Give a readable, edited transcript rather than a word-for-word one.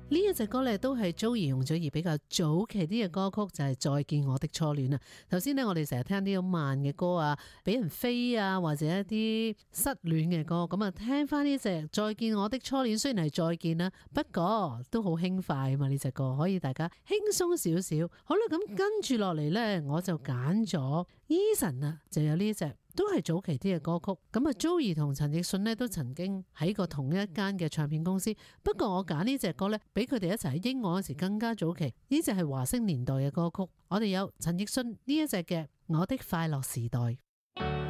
呢一隻歌咧都係 Joey 容祖兒比較早期啲嘅歌曲，就係再見我的初戀啊。頭先呢，我哋成日聽啲好慢嘅歌啊，俾人飛啊，或者一啲失戀嘅歌，咁啊聽翻呢隻再見我的初戀，雖然係再見啦，不過都好輕快啊嘛，呢隻歌可以大家輕鬆少少。好啦，咁跟住落嚟呢，我就揀咗 Eason 啊，就有呢隻。都係早期啲嘅歌曲，咁啊 Joey 同陳奕迅呢都曾經喺過同一間嘅唱片公司，不過我揀呢隻歌呢，比佢哋一齊喺英皇嗰時更加早期，呢隻係華星年代嘅歌曲，我哋有陳奕迅呢一隻嘅《我的快樂時代》。